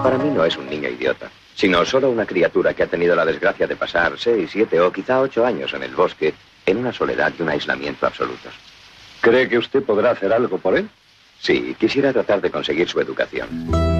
Para mí no es un niño idiota, sino solo una criatura que ha tenido la desgracia de pasar 6, 7 o quizá 8 años en el bosque, en una soledad y un aislamiento absolutos. ¿Cree que usted podrá hacer algo por él? Sí, quisiera tratar de conseguir su educación.